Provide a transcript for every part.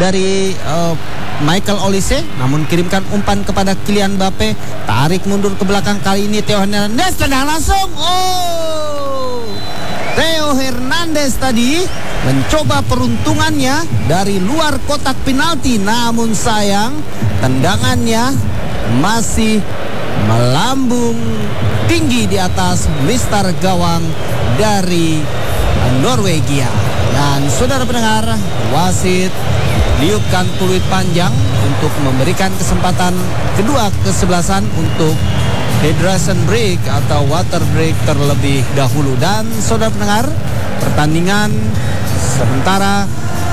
dari Michael Olise, namun kirimkan umpan kepada Kylian Mbappe, tarik mundur ke belakang, kali ini Theo Hernandez tendang langsung. Theo Hernandez tadi mencoba peruntungannya dari luar kotak penalti, namun sayang tendangannya masih melambung tinggi di atas mistar gawang dari Norwegia. Dan saudara pendengar, wasit niupkan peluit panjang untuk memberikan kesempatan kedua kesebelasan untuk hydration break atau water break terlebih dahulu. Dan saudara pendengar, pertandingan sementara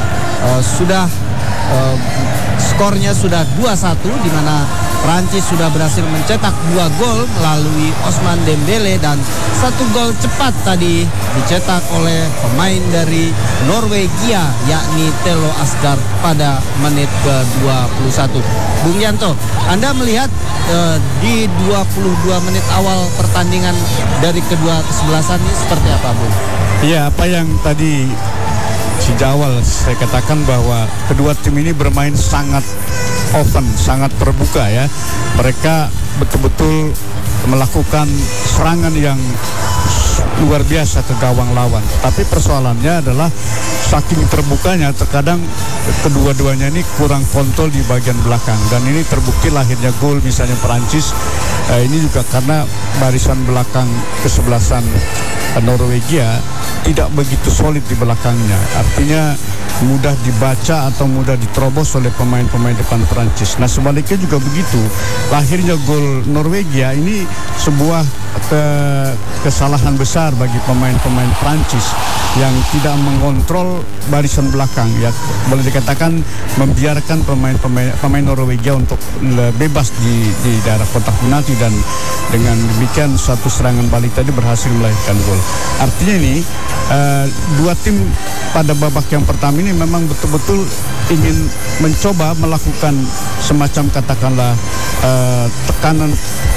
skornya sudah 2-1, di mana Prancis sudah berhasil mencetak 2 gol melalui Ousmane Dembele, dan 1 gol cepat tadi dicetak oleh pemain dari Norwegia yakni Thelo Asgard pada menit ke-21. Bung Yanto, Anda melihat di 22 menit awal pertandingan dari kedua kesebelasan ini seperti apa, Bung? Iya, apa yang tadi sejak awal saya katakan bahwa kedua tim ini bermain sangat open, sangat terbuka ya. Mereka betul-betul melakukan serangan yang luar biasa ke gawang lawan. Tapi persoalannya adalah saking terbukanya terkadang kedua-duanya ini kurang kontrol di bagian belakang, dan ini terbukti lahirnya gol misalnya Perancis. Ini juga karena barisan belakang kesebelasan Norwegia tidak begitu solid di belakangnya. Artinya mudah dibaca atau mudah diterobos oleh pemain-pemain depan Perancis. Nah, sebaliknya juga begitu. Lahirnya gol Norwegia ini sebuah kesalahan besar bagi pemain-pemain Perancis yang tidak mengontrol barisan belakang, ya boleh dikatakan membiarkan pemain Norwegia untuk bebas di daerah kotak penalti, dan dengan demikian satu serangan balik tadi berhasil melahirkan gol. Artinya ini dua tim pada babak yang pertama ini memang betul-betul ingin mencoba melakukan semacam katakanlah tekanan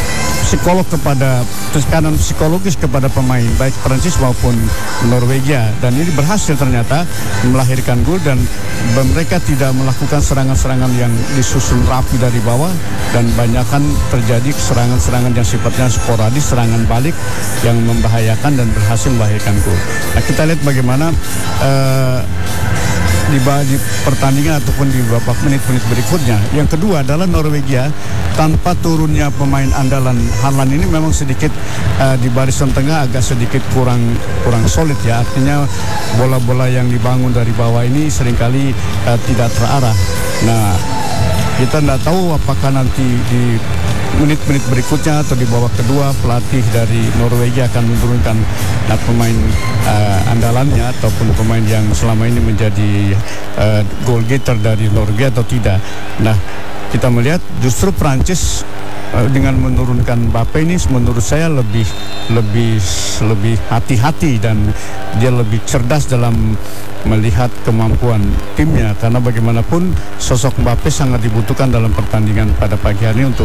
psikologis kepada pemain baik Prancis maupun Norwegia, dan ini berhasil ternyata melahirkan gol, dan mereka tidak melakukan serangan-serangan yang disusun rapi dari bawah, dan banyakkan terjadi serangan-serangan yang sifatnya sporadis, serangan balik yang membahayakan dan berhasil melahirkan gol. Nah, kita lihat bagaimana di pertandingan ataupun di babak menit-menit berikutnya. Yang kedua adalah Norwegia tanpa turunnya pemain andalan Haaland ini memang sedikit di barisan tengah agak sedikit kurang solid ya. Artinya bola-bola yang dibangun dari bawah ini seringkali tidak terarah. Nah, kita tidak tahu apakah nanti di menit-menit berikutnya atau di babak kedua pelatih dari Norwegia akan menurunkan pemain andalannya ataupun pemain yang selama ini menjadi goal getter dari Norwegia atau tidak. Nah, kita melihat justru Prancis dengan menurunkan Mbappe ini menurut saya lebih hati-hati, dan dia lebih cerdas dalam melihat kemampuan timnya, karena bagaimanapun sosok Mbappe sangat dibutuhkan dalam pertandingan pada pagi hari ini untuk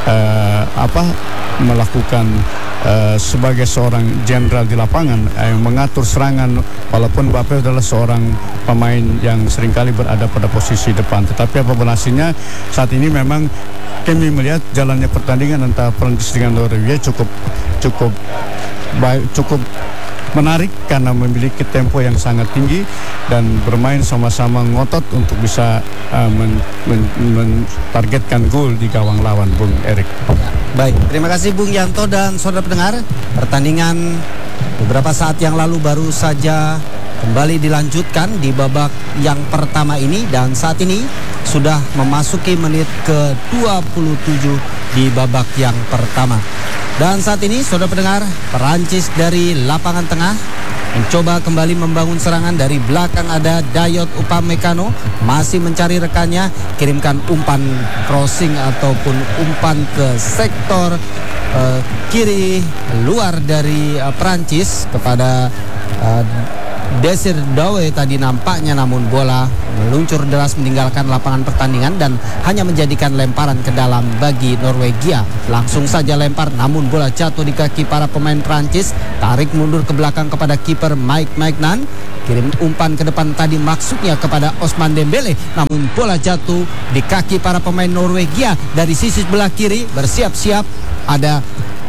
melakukan sebagai seorang jenderal di lapangan yang mengatur serangan, walaupun Mbappe adalah seorang pemain yang seringkali berada pada posisi depan. Tetapi apapun hasilnya, saat ini memang kami melihat jalannya pertandingan antara Prancis dengan Norwegia cukup baik, cukup menarik karena memiliki tempo yang sangat tinggi dan bermain sama-sama ngotot untuk bisa mentargetkan gol di gawang lawan, Bung Erik. Baik, terima kasih Bung Yanto dan saudara pendengar. Pertandingan beberapa saat yang lalu baru saja kembali dilanjutkan di babak yang pertama ini, dan saat ini sudah memasuki menit ke-27 di babak yang pertama. Dan saat ini saudara pendengar, Perancis dari lapangan tengah mencoba kembali membangun serangan. Dari belakang ada Dayot Upamecano, masih mencari rekannya, kirimkan umpan crossing ataupun umpan ke sektor kiri luar dari Perancis kepada Desir Dawe tadi nampaknya, namun bola meluncur deras meninggalkan lapangan pertandingan dan hanya menjadikan lemparan ke dalam bagi Norwegia. Langsung saja lempar, namun bola jatuh di kaki para pemain Prancis. Tarik mundur ke belakang kepada kiper Mike Magnan. Kirim umpan ke depan tadi maksudnya kepada Ousmane Dembele, namun bola jatuh di kaki para pemain Norwegia. Dari sisi sebelah kiri bersiap-siap ada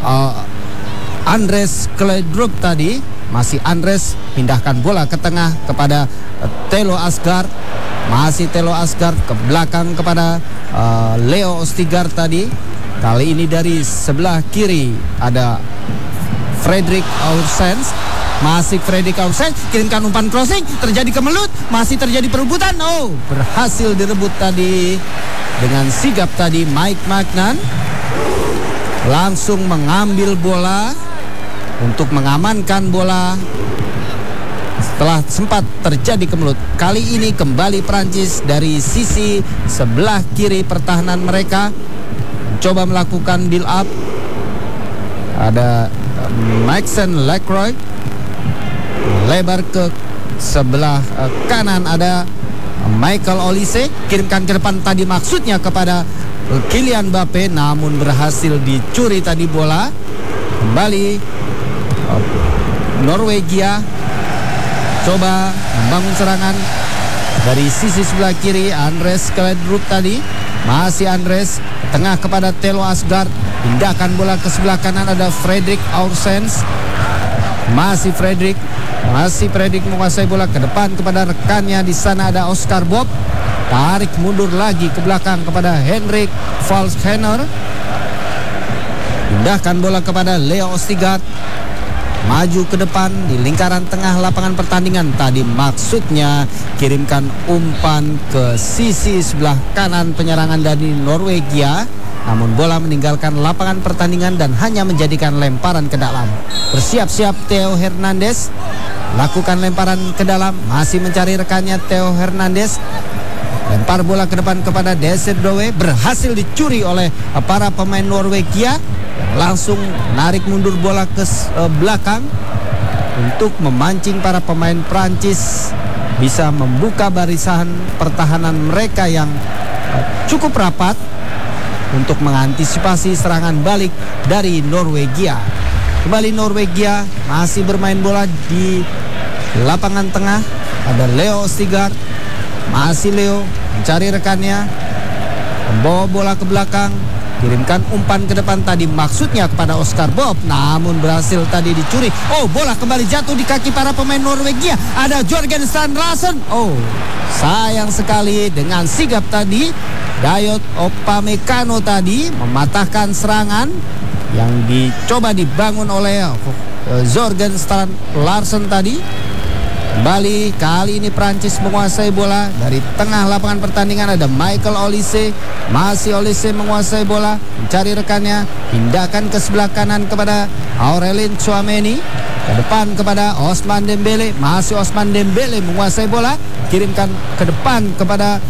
Andres Klejdrup tadi. Masih Andres, pindahkan bola ke tengah kepada Thelo Asgard. Masih Thelo Asgard ke belakang kepada Leo Ostigard tadi. Kali ini dari sebelah kiri ada Fredrik Aursens. Masih Fredrik Aursens, kirimkan umpan crossing, terjadi kemelut, masih terjadi perebutan. Oh, berhasil direbut tadi dengan sigap tadi Mike Magnan. Langsung mengambil bola untuk mengamankan bola setelah sempat terjadi kemelut. Kali ini kembali Prancis dari sisi sebelah kiri pertahanan mereka mencoba melakukan build up. Ada Maxen Lacroix, lebar ke sebelah kanan ada Michael Olise, kirimkan ke depan tadi maksudnya kepada Kylian Mbappe, namun berhasil dicuri tadi bola. Kembali Norwegia coba membangun serangan dari sisi sebelah kiri. Andres Klejdrup tadi, masih Andres tengah kepada Thelo Asgard, pindahkan bola ke sebelah kanan ada Fredrik Aursens. Masih Fredrik menguasai bola ke depan kepada rekannya. Di sana ada Oscar Bob, tarik mundur lagi ke belakang kepada Henrik Valskenner, pindahkan bola kepada Leo Ostigard. Maju ke depan di lingkaran tengah lapangan pertandingan. Tadi maksudnya kirimkan umpan ke sisi sebelah kanan penyerangan dari Norwegia, namun bola meninggalkan lapangan pertandingan dan hanya menjadikan lemparan ke dalam. Bersiap-siap Theo Hernandez, lakukan lemparan ke dalam, masih mencari rekannya Theo Hernandez. Lempar bola ke depan kepada Desir Dawe, berhasil dicuri oleh para pemain Norwegia. Langsung narik mundur bola ke belakang untuk memancing para pemain Prancis bisa membuka barisan pertahanan mereka yang cukup rapat untuk mengantisipasi serangan balik dari Norwegia. Kembali Norwegia masih bermain bola di lapangan tengah. Ada Leo Ostigard, masih Leo mencari rekannya, membawa bola ke belakang, kirimkan umpan ke depan tadi maksudnya kepada Oscar Bob, namun berhasil tadi dicuri. Oh, bola kembali jatuh di kaki para pemain Norwegia. Ada Jørgen Strand Larsen. Oh, sayang sekali dengan sigap tadi Dayot Upamecano tadi mematahkan serangan yang dicoba dibangun oleh Jørgen Strand Larsen tadi. Kembali kali ini Prancis menguasai bola dari tengah lapangan pertandingan. Ada Michael Olise, masih Olise menguasai bola, mencari rekannya, pindahkan ke sebelah kanan kepada Aurelien Tchouameni, ke depan kepada Ousmane Dembele, masih Ousmane Dembele menguasai bola, kirimkan ke depan kepada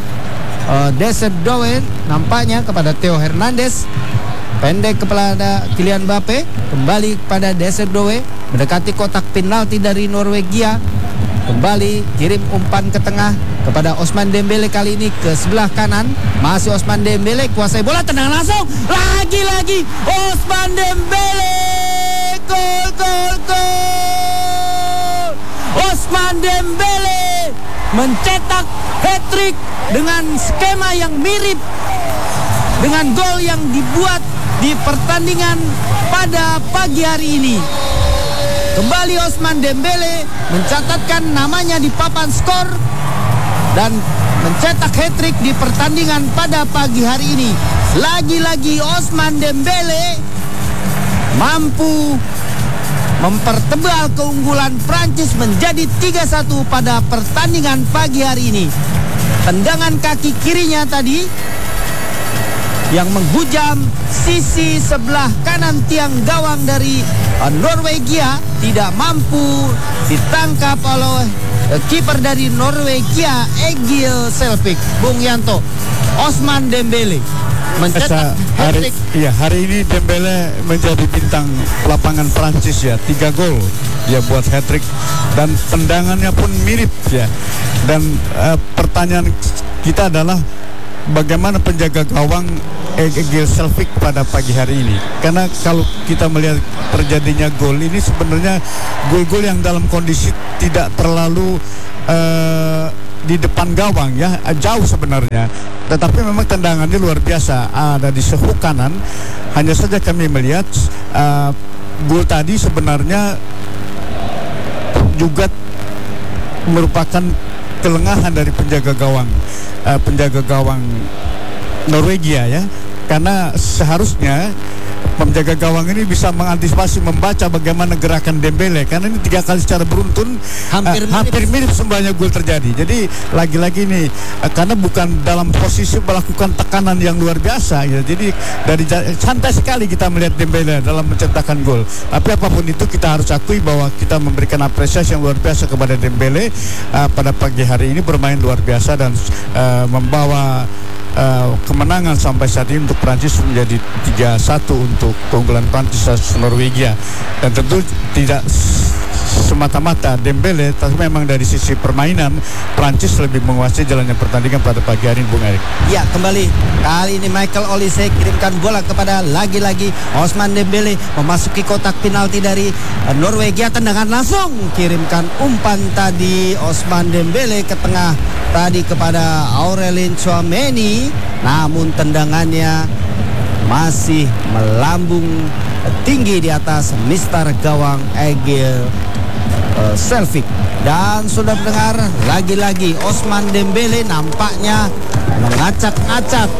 Desir Dawe, nampaknya kepada Theo Hernandez, pendek kepada Kylian Mbappe, kembali kepada Desir Dawe, mendekati kotak penalti dari Norwegia. Kembali kirim umpan ke tengah kepada Ousmane Dembele, kali ini ke sebelah kanan. Masih Ousmane Dembele kuasai bola, tendang langsung. Lagi-lagi Ousmane Dembele. Gol. Ousmane Dembele mencetak hat-trick dengan skema yang mirip dengan gol yang dibuat di pertandingan pada pagi hari ini. Kembali Ousmane Dembele mencatatkan namanya di papan skor dan mencetak hat-trick di pertandingan pada pagi hari ini. Lagi-lagi Ousmane Dembele mampu mempertebal keunggulan Prancis menjadi 3-1 pada pertandingan pagi hari ini. Tendangan kaki kirinya tadi yang menghujam sisi sebelah kanan tiang gawang dari Norwegia tidak mampu ditangkap oleh kiper dari Norwegia Egil Selvik. Bung Yanto, Ousmane Dembele mencetak hat-trick. Hari ini Dembele menjadi bintang lapangan Prancis ya, 3 gol dia buat hat-trick dan tendangannya pun mirip ya. Dan pertanyaan kita adalah bagaimana penjaga gawang Egil Selvik pada pagi hari ini, karena kalau kita melihat terjadinya gol ini sebenarnya gol-gol yang dalam kondisi tidak terlalu di depan gawang ya, jauh sebenarnya, tetapi memang tendangannya luar biasa, ada di sehu kanan. Hanya saja kami melihat gol tadi sebenarnya juga merupakan kelengahan dari penjaga gawang Norwegia ya, karena seharusnya penjaga gawang ini bisa mengantisipasi, membaca bagaimana gerakan Dembele, karena ini 3 kali secara beruntun hampir mirip semuanya gol terjadi. Jadi lagi-lagi ini karena bukan dalam posisi melakukan tekanan yang luar biasa ya, jadi dari santai sekali kita melihat Dembele dalam menciptakan gol. Tapi apapun itu kita harus akui bahwa kita memberikan apresiasi yang luar biasa kepada Dembele pada pagi hari ini, bermain luar biasa dan membawa kemenangan sampai saat ini untuk Prancis menjadi 3-1 untuk keunggulan Prancis atas Norwegia. Dan tentu tidak semata-mata Dembele, tapi memang dari sisi permainan Prancis lebih menguasai jalannya pertandingan pada pagi hari ini, Bung Erik. Ya, kembali kali ini Michael Olise kirimkan bola kepada lagi-lagi Ousmane Dembele memasuki kotak penalti dari Norwegia. Tendangan langsung, kirimkan umpan tadi Ousmane Dembele ke tengah tadi kepada Aurelien Tchouameni, namun tendangannya masih melambung tinggi di atas mistar gawang Egil Selvik. Dan sudah mendengar, lagi-lagi Ousmane Dembele nampaknya mengacak-acak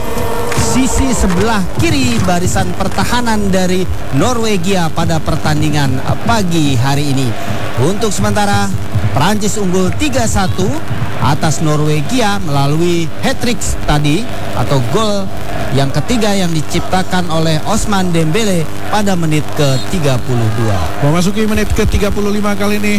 sisi sebelah kiri barisan pertahanan dari Norwegia pada pertandingan pagi hari ini. Untuk sementara Prancis unggul 3-1 atas Norwegia melalui hat-trick tadi atau gol yang ketiga yang diciptakan oleh Ousmane Dembele pada menit ke-32. Memasuki menit ke-35 kali ini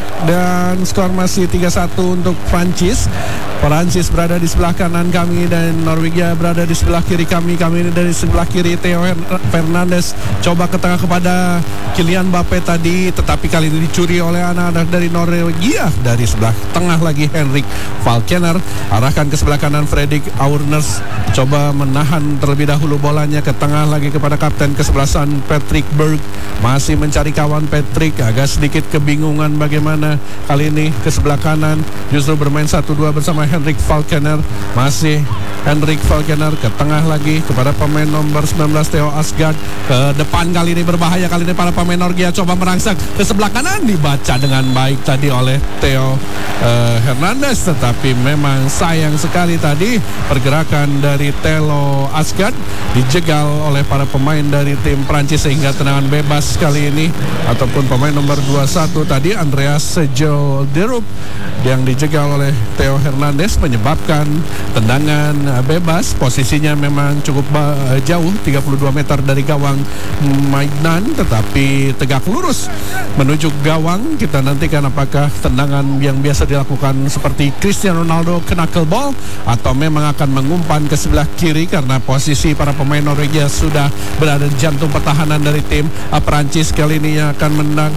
dan skor masih 3-1 untuk Prancis. Prancis berada di sebelah kanan kami dan Norwegia berada di sebelah kiri kami. Kami dari sebelah kiri Theo Fernandes coba ke tengah kepada Kylian Mbappe tadi, tetapi kali ini dicuri oleh anak-anak dari Norwegia. Dari sebelah tengah lagi Henrik Falkener, arahkan ke sebelah kanan Fredrik Aurners, coba menahan terlebih dahulu bolanya ke tengah lagi kepada kapten kesebelasan Patrick Berg, masih mencari kawan Patrick, agak sedikit kebingungan bagaimana kali ini ke sebelah kanan, justru bermain 1-2 bersama Henrik Falkener. Masih Henrik Falkener ke tengah lagi kepada pemain nomor 19 Theo Asgard, ke depan kali ini berbahaya, kali ini para pemain Norwegia coba merangsek ke sebelah kanan, dibaca dengan baik tadi oleh Theo Hernandez, tetapi memang sayang sekali tadi pergerakan dari Theo Asgard dijegal oleh para pemain dari tim Prancis sehingga tendangan bebas kali ini ataupun pemain nomor 21 tadi Andreas Sejoderup yang dijegal oleh Theo Hernandez menyebabkan tendangan bebas. Posisinya memang cukup jauh, 32 meter dari gawang Maignan, tetapi tegak lurus menuju gawang. Kita nantikan apakah tendangan yang biasa dilakukan seperti Cristiano Ronaldo ke knuckleball atau memang akan mengumpan ke sebelah kiri, karena posisi para pemain Norwegia sudah berada di jantung pertahanan dari tim Prancis. Kali ini yang akan menang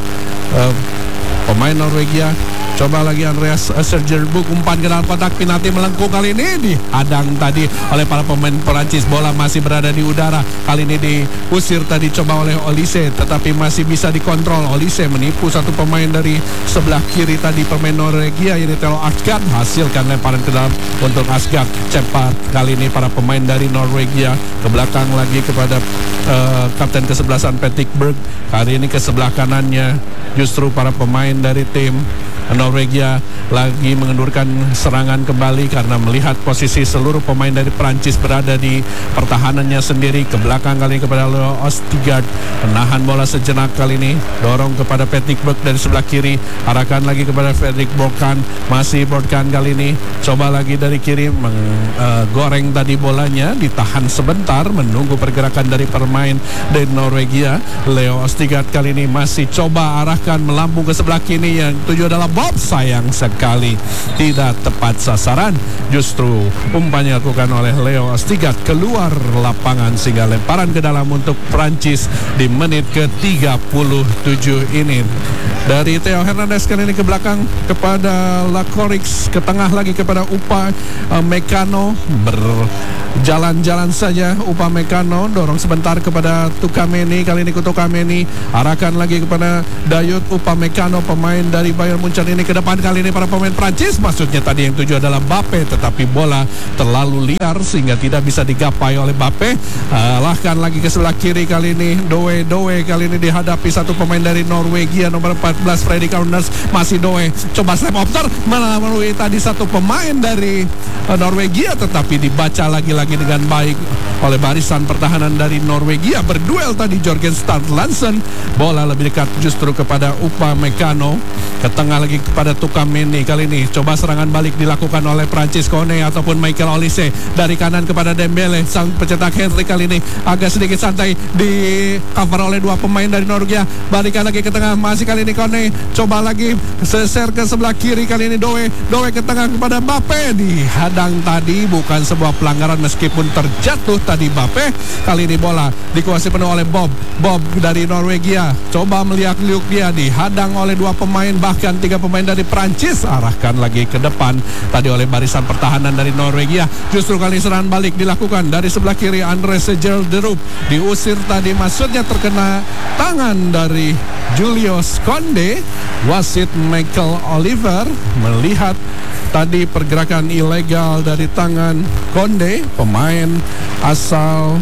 pemain Norwegia. Coba lagi Andreas Sejoderup, umpan ke dalam kotak penalti melengkung, kali ini dihadang tadi oleh para pemain Perancis. Bola masih berada di udara, kali ini diusir tadi coba oleh Olise, tetapi masih bisa dikontrol. Olise menipu satu pemain dari sebelah kiri tadi pemain Norwegia, yaitu Theo Asgard, hasilkan lemparan ke dalam untuk Asgard. Cepat kali ini para pemain dari Norwegia ke belakang lagi kepada kapten kesebelasan Patrick Berg. Kali ini ke sebelah kanannya justru para pemain dari tim Norwegia lagi mengendurkan serangan kembali karena melihat posisi seluruh pemain dari Prancis berada di pertahanannya sendiri. Ke belakang kali kepada Leo Ostigard, menahan bola sejenak kali ini, dorong kepada Patrick Berg dari sebelah kiri, arahkan lagi kepada Fredrik Borkan, masih Borkan kali ini coba lagi dari kiri menggoreng tadi bolanya, ditahan sebentar menunggu pergerakan dari pemain dari Norwegia. Leo Ostigard kali ini masih coba arahkan melambung ke sebelah kini yang tuju adalah Bob. Sayang sekali tidak tepat sasaran. Justru umpannya dilakukan oleh Leo Ostigard keluar lapangan sehingga lemparan ke dalam untuk Prancis di menit ke-37 ini. Dari Theo Hernandez kali ini ke belakang kepada Lacorix, ke tengah lagi kepada Upamecano. Berjalan-jalan saja Upamecano, dorong sebentar kepada Tukameni. Kali ini ke Tukameni, arahkan lagi kepada Dayot Upamecano, pemain dari Bayern Munchen ini ke depan. Kali ini para pemain Prancis, maksudnya tadi yang tuju adalah Mbappe, tetapi bola terlalu liar sehingga tidak bisa digapai oleh Mbappe. Arahkan lagi ke sebelah kiri, kali ini Doe kali ini dihadapi satu pemain dari Norwegia nomor 14 Freddy Kauners. Masih Doe, coba slap opter melalui tadi satu pemain dari Norwegia, tetapi dibaca lagi-lagi dengan baik oleh barisan pertahanan dari Norwegia. Berduel tadi Jorgen Strand-Larsen, bola lebih dekat justru kepada Upamecano, ke tengah lagi kepada Tukameni. Kali ini coba serangan balik dilakukan oleh Prancis, Kone ataupun Michael Olise. Dari kanan kepada Dembele, sang pencetak hat-trick kali ini agak sedikit santai di cover oleh dua pemain dari Norwegia. Balikan lagi ke tengah, masih kali ini Kone, coba lagi seser ke sebelah kiri. Kali ini Doe ke tengah kepada Mbappe, dihadang tadi, bukan sebuah pelanggaran meskipun terjatuh tadi Mbappe. Kali ini bola dikuasai penuh oleh Bob dari Norwegia, coba meliuk-liuk dia, dihadang oleh dua pemain, bahkan tiga pemain dari Prancis. Arahkan lagi ke depan tadi oleh barisan pertahanan dari Norwegia. Justru kali serangan balik dilakukan dari sebelah kiri. Andres Gelderup diusir tadi, maksudnya terkena tangan dari Julius Konde. Wasit Michael Oliver melihat tadi pergerakan ilegal dari tangan Konde, pemain asal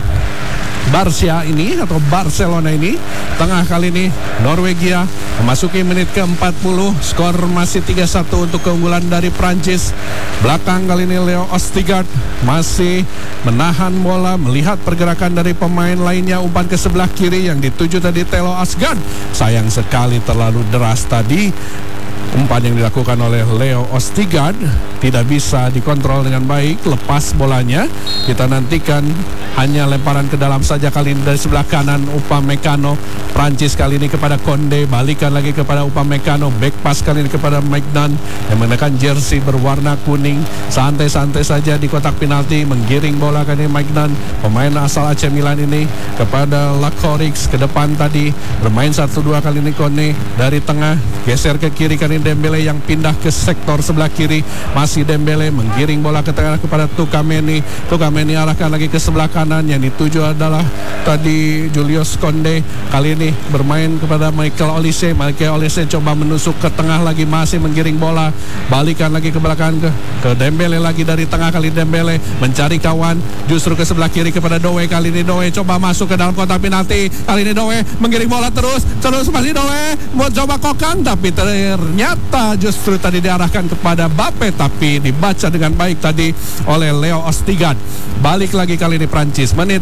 Barca ini atau Barcelona ini. Tengah kali ini Norwegia memasuki menit ke-40, skor masih 3-1 untuk keunggulan dari Prancis. Belakang kali ini Leo Ostigard masih menahan bola, melihat pergerakan dari pemain lainnya. Umpan ke sebelah kiri yang dituju tadi Theo Asgard, sayang sekali terlalu deras tadi. Umpan yang dilakukan oleh Leo Ostigard tidak bisa dikontrol dengan baik, lepas bolanya. Kita nantikan hanya lemparan ke dalam saja kali ini dari sebelah kanan Upamecano. Prancis kali ini kepada Konde, balikan lagi kepada Upamecano, back pass kali ini kepada Maignan yang mengenakan jersey berwarna kuning. Santai-santai saja di kotak penalti, menggiring bola kali ini Maignan, pemain asal AC Milan ini, kepada Lacorix. Ke depan tadi bermain 1-2 kali ini Konde, dari tengah geser ke kiri kali ini Dembele yang pindah ke sektor sebelah kiri. Masih Dembele menggiring bola ke tengah kepada Tukameni. Tukameni arahkan lagi ke sebelah kanan, yang dituju adalah tadi Julius Konde. Kali ini bermain kepada Michael Olise. Michael Olise coba menusuk ke tengah lagi, masih menggiring bola, balikan lagi ke belakang ke Dembele lagi. Dari tengah kali Dembele mencari kawan, justru ke sebelah kiri kepada Doe. Kali ini Doe coba masuk ke dalam kotak penalti. Kali ini Doe menggiring bola terus masih Doe mau coba kokang, tapi ternyata justru tadi diarahkan kepada Mbappe, tapi dibaca dengan baik tadi oleh Leo Ostigard. Balik lagi kali ini Prancis, menit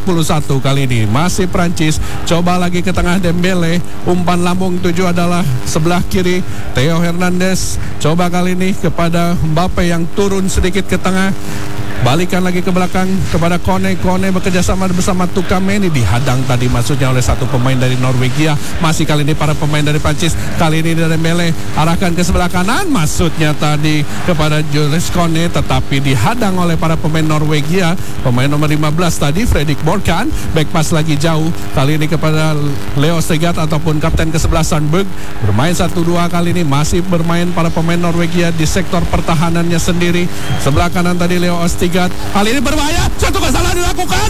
41 kali ini masih Prancis. Coba lagi ke tengah Dembele, umpan lambung tuju adalah sebelah kiri Theo Hernandez. Coba kali ini kepada Mbappe yang turun sedikit ke tengah. Balikan lagi ke belakang kepada Kone bekerja sama bersama Tukameni, dihadang tadi maksudnya oleh satu pemain dari Norwegia. Masih kali ini para pemain dari Prancis. Kali ini dari Dembele arahkan ke sebelah kanan, maksudnya tadi kepada Jules Kone, tetapi dihadang oleh para pemain Norwegia. Pemain nomor 15 tadi Fredrik Borkan, back pass lagi jauh kali ini kepada Leo Ostigard ataupun kapten ke-11 Sandberg. Bermain 1-2 kali ini, masih bermain para pemain Norwegia di sektor pertahanannya sendiri. Sebelah kanan tadi Leo Ostigard. Kali ini berbahaya, satu kesalahan dilakukan,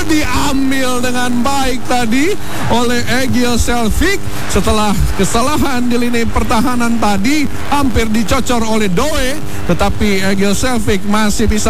diambil dengan baik tadi oleh Egil Selvik. Setelah kesalahan di lini pertahanan tadi, hampir dicocor oleh Doe, tetapi Egil Selvik masih bisa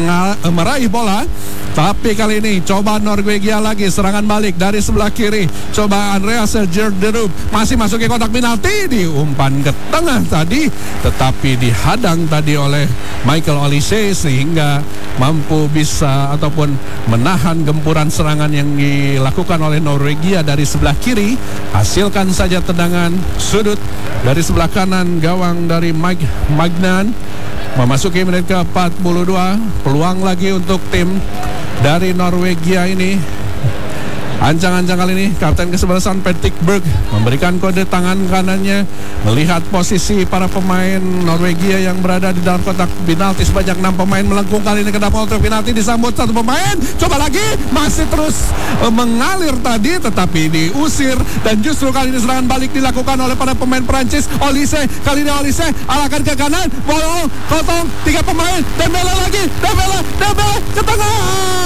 meraih bola. Tapi kali ini coba Norwegia lagi, serangan balik dari sebelah kiri. Coba Andreas Gelderup masih masuk ke kotak penalti, diumpan ke tengah tadi, tetapi dihadang tadi oleh Michael Olise sehingga mampu bisa ataupun menahan gempuran serangan yang dilakukan oleh Norwegia dari sebelah kiri. Hasilkan saja tendangan sudut dari sebelah kanan gawang dari Maignan. Memasuki menit ke-42, peluang lagi untuk tim dari Norwegia ini. Ancang-ancang kali ini kapten kesebelasan Patrick Berg memberikan kode tangan kanannya melihat posisi para pemain Norwegia yang berada di dalam kotak penalti. Sebanyak 6 pemain melengkung kali ini ke dalam kotak penalti, disambut satu pemain, coba lagi, masih terus mengalir tadi tetapi diusir, dan justru kali ini serangan balik dilakukan oleh para pemain Prancis. Olise, kali ini Olise arahkan ke kanan, bola kosong, 3 pemain, Dembele lagi, Dembele ke tengah.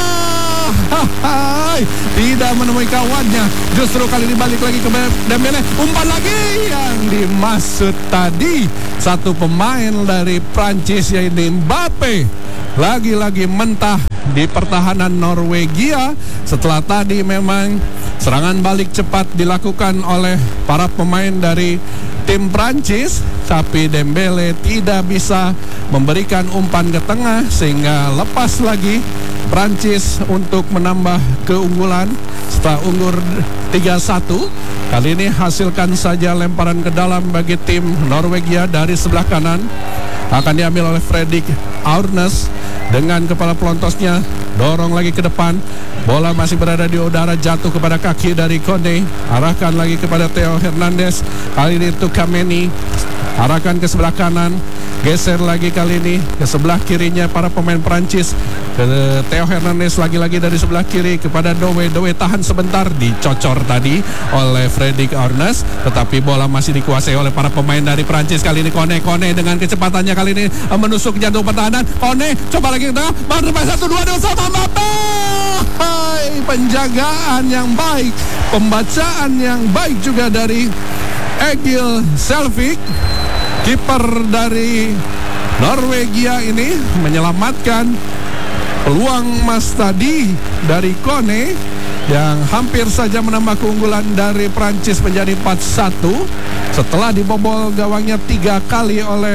Tidak menemui kawannya, justru kali ini balik lagi ke Dembele, umpan lagi yang dimaksud tadi satu pemain dari Prancis yaitu Mbappe. Lagi-lagi mentah di pertahanan Norwegia setelah tadi memang serangan balik cepat dilakukan oleh para pemain dari tim Prancis, tapi Dembele tidak bisa memberikan umpan ke tengah sehingga lepas lagi Prancis untuk menambah keunggulan setelah unggul 3-1. Kali ini hasilkan saja lemparan ke dalam bagi tim Norwegia dari sebelah kanan. Akan diambil oleh Fredrik Aurnes dengan kepala pelontosnya, dorong lagi ke depan. Bola masih berada di udara, jatuh kepada kaki dari Kone. Arahkan lagi kepada Theo Hernandez. Kali ini Tukameni, arahkan ke sebelah kanan. Geser lagi kali ini ke sebelah kirinya para pemain Prancis. Theo Hernandez lagi-lagi dari sebelah kiri kepada Dowe. Dowe tahan sebentar, dicocor tadi oleh Fredrik Aurnes, tetapi bola masih dikuasai oleh para pemain dari Prancis. Kali ini Kone dengan kecepatannya kali ini menusuk jantung pertahanan. Kone coba lagi ke tengah, baru 1-2 sama Mbappe. Hai, penjagaan yang baik, pembacaan yang baik juga dari Egil Selvik, kiper dari Norwegia ini menyelamatkan peluang emas tadi dari Kone yang hampir saja menambah keunggulan dari Prancis menjadi 4-1 setelah dibobol gawangnya 3 kali oleh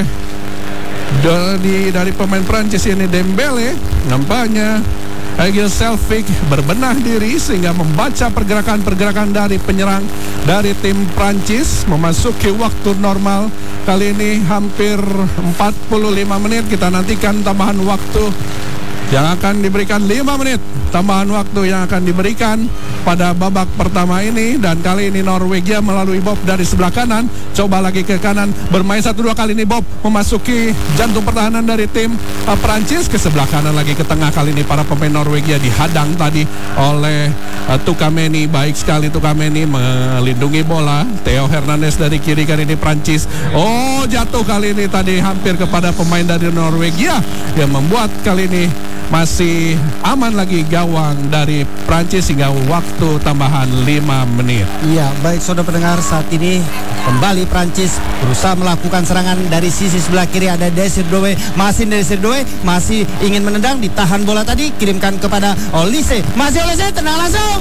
dari pemain Prancis ini Dembele. Nampaknya Egil Selvik berbenah diri sehingga membaca pergerakan-pergerakan dari penyerang dari tim Prancis memasuki waktu normal. Kali ini hampir 45 menit. Kita nantikan tambahan waktu yang akan diberikan, 5 menit tambahan waktu yang akan diberikan pada babak pertama ini. Dan kali ini Norwegia melalui Bob dari sebelah kanan, coba lagi ke kanan, bermain 1-2 kali ini Bob memasuki jantung pertahanan dari tim Prancis. Ke sebelah kanan lagi ke tengah, kali ini para pemain Norwegia dihadang tadi oleh Tukameni. Baik sekali Tukameni melindungi bola. Theo Hernandez dari kiri, kali ini Prancis, jatuh kali ini tadi hampir kepada pemain dari Norwegia yang membuat kali ini masih aman lagi gawang dari Prancis hingga waktu tambahan 5 menit. Iya, baik saudara pendengar, saat ini kembali Prancis berusaha melakukan serangan dari sisi sebelah kiri. Ada Desir Doe, masih ingin menendang, ditahan bola tadi, kirimkan kepada Olise. Masih Olise, tenang langsung.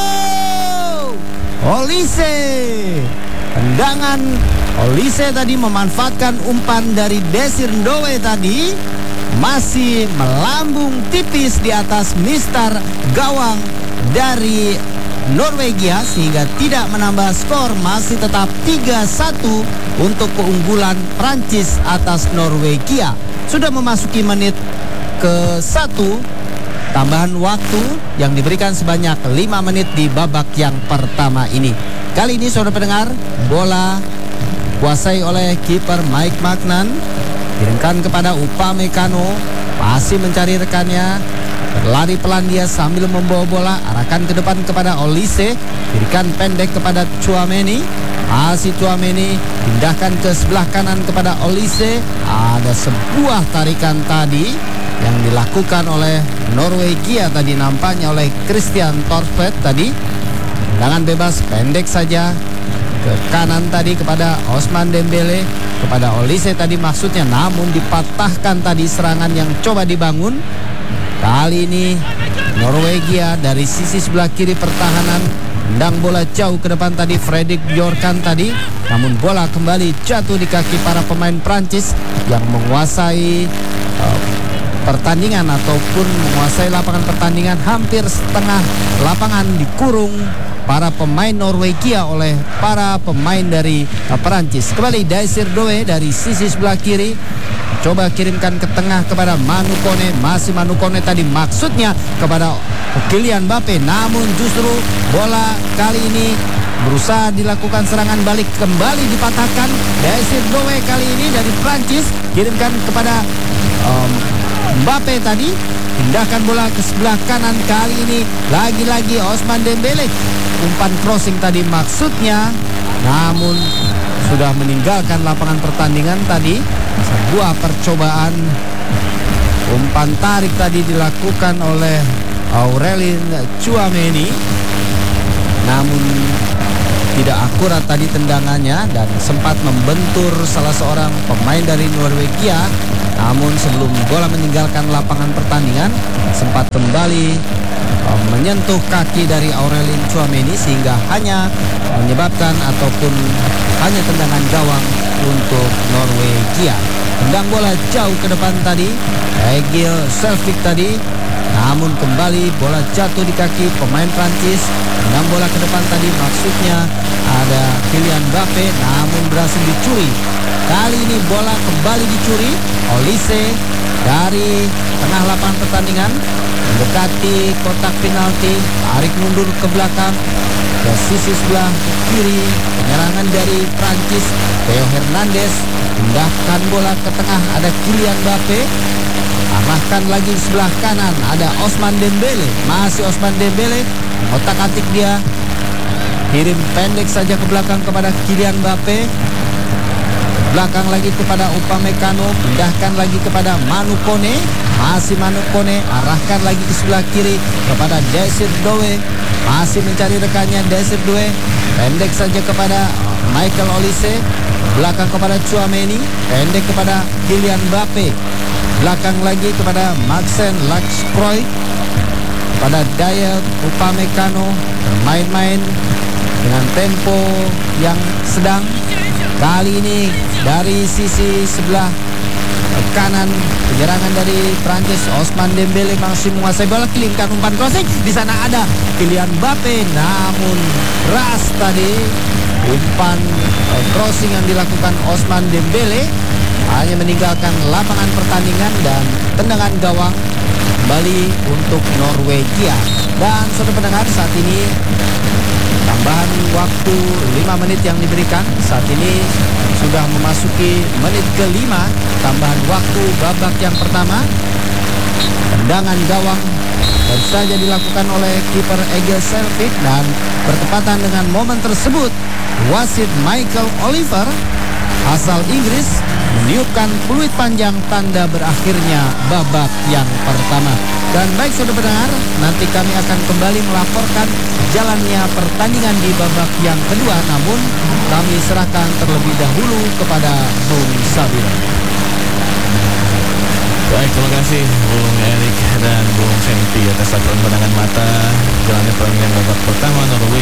Olise, tendangan Olise tadi memanfaatkan umpan dari Desir Doe tadi, masih melambung tipis di atas mistar gawang dari Norwegia sehingga tidak menambah skor. Masih tetap 3-1 untuk keunggulan Prancis atas Norwegia. Sudah memasuki menit ke-1 tambahan waktu yang diberikan sebanyak 5 menit di babak yang pertama ini. Kali ini saudara pendengar, bola kuasai oleh kiper Mike Magnan, kirimkan kepada Upamecano, masih mencari rekannya, berlari pelan dia sambil membawa bola, arahkan ke depan kepada Olise, berikan pendek kepada Tchouaméni, masih Tchouaméni, pindahkan ke sebelah kanan kepada Olise. Ada sebuah tarikan tadi yang dilakukan oleh Norwegia tadi, nampaknya oleh Christian Torstvedt tadi. Tendangan bebas pendek saja ke kanan tadi kepada Ousmane Dembele, kepada Olise tadi maksudnya, namun dipatahkan tadi serangan yang coba dibangun. Kali ini Norwegia dari sisi sebelah kiri pertahanan, tendang bola jauh ke depan tadi Fredrik Bjorkan tadi, namun bola kembali jatuh di kaki para pemain Prancis yang menguasai pertandingan ataupun menguasai lapangan pertandingan. Hampir setengah lapangan dikurung para pemain Norwegia oleh para pemain dari Perancis. Kembali Desir Doe dari sisi sebelah kiri, coba kirimkan ke tengah kepada Manu Kone. Masih Manu Kone tadi maksudnya kepada Kylian Mbappe, namun justru bola kali ini berusaha dilakukan serangan balik, kembali dipatahkan. Desir Doe kali ini dari Prancis kirimkan kepada Mbappe tadi, pindahkan bola ke sebelah kanan. Kali ini lagi-lagi Ousmane Dembele, umpan crossing tadi maksudnya, namun sudah meninggalkan lapangan pertandingan tadi. Sebuah percobaan umpan tarik tadi dilakukan oleh Aurelien Tchouaméni, namun tidak akurat tadi tendangannya dan sempat membentur salah seorang pemain dari Norwegia. Namun sebelum bola meninggalkan lapangan pertandingan, sempat kembali menyentuh kaki dari Aurelien Tchouaméni sehingga hanya menyebabkan ataupun hanya tendangan gawang untuk Norwegia. Tendang bola jauh ke depan tadi Egil Selvik tadi, namun kembali bola jatuh di kaki pemain Prancis. Tendang bola ke depan tadi maksudnya ada Kylian Mbappe, namun berhasil dicuri. Kali ini bola kembali dicuri. Olise dari tengah lapangan pertandingan mendekati kotak penalti, tarik mundur ke belakang ke sisi sebelah kiri. Penyerangan dari Prancis, Theo Hernandez pindahkan bola ke tengah, ada Kylian Mbappe. Arahkan lagi di sebelah kanan, ada Ousmane Dembele. Masih Ousmane Dembele, otak-atik dia, kirim pendek saja ke belakang kepada Kylian Mbappe. Belakang lagi kepada Upamecano, pindahkan lagi kepada Manu Kone. Masih Manu Kone, arahkan lagi ke sebelah kiri kepada Desir Doe. Masih mencari rekannya Desir Doe, pendek saja kepada Michael Olise. Belakang kepada Tchouaméni, pendek kepada Kylian Mbappe. Belakang lagi kepada Maxen Lacroix, pada Dayot Upamecano, bermain-main dengan tempo yang sedang. Kali ini dari sisi sebelah kanan, penyerangan dari Prancis, Ousmane Dembele masih menguasai bola, kirimkan umpan crossing. Di sana ada Kylian Mbappe, namun ras tadi umpan crossing yang dilakukan Ousmane Dembele hanya meninggalkan lapangan pertandingan dan tendangan gawang kembali untuk Norwegia. Dan saudara pendengar, saat ini tambahan waktu 5 menit yang diberikan. Saat ini sudah memasuki menit ke-5 tambahan waktu babak yang pertama. Tendangan gawang baru saja dilakukan oleh kiper Egil Selvik, dan bertepatan dengan momen tersebut wasit Michael Oliver asal Inggris meniupkan peluit panjang tanda berakhirnya babak yang pertama. Dan baik saudara pendengar, nanti kami akan kembali melaporkan jalannya pertandingan di babak yang kedua, namun kami serahkan terlebih dahulu kepada Bung Sabir. Baik, terima kasih Bung Erik dan Bung Senti atas laporan pandangan mata jalannya pertandingan babak pertama Norwegia